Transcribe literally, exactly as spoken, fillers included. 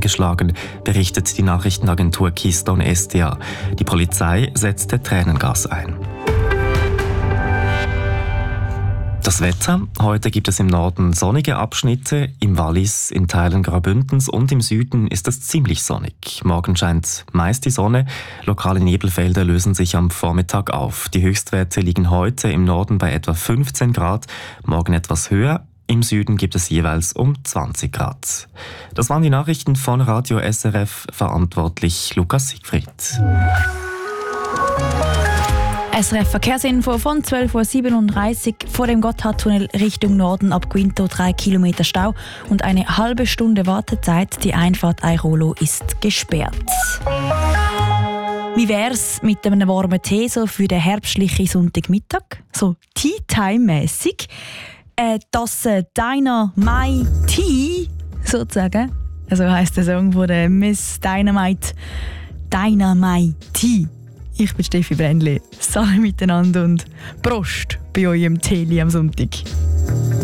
aufgeschlagen, berichtet die Nachrichtenagentur Keystone S D A. Die Polizei setzte Tränengas ein. Das Wetter. Heute gibt es im Norden sonnige Abschnitte, im Wallis, in Teilen Graubündens und im Süden ist es ziemlich sonnig. Morgen scheint meist die Sonne, lokale Nebelfelder lösen sich am Vormittag auf. Die Höchstwerte liegen heute im Norden bei etwa fünfzehn Grad, morgen etwas höher. Im Süden gibt es jeweils um zwanzig Grad. Das waren die Nachrichten von Radio S R F, verantwortlich Lukas Siegfried. S R F Verkehrsinfo von zwölf Uhr siebenunddreißig. Vor dem Gotthardtunnel Richtung Norden ab Quinto drei Kilometer Stau und eine halbe Stunde Wartezeit. Die Einfahrt Airolo ist gesperrt. Wie wär's mit einem warmen Tee so für den herbstlichen Sonntagmittag? So Tea-Time-mässig. Äh, das äh, Dynamite Tea sozusagen. So heisst der Song von der Miss Dynamite. Dynamite Tea. Ich bin Steffi Brändli. Salut miteinander und Prost bei eurem Teli am Sonntag.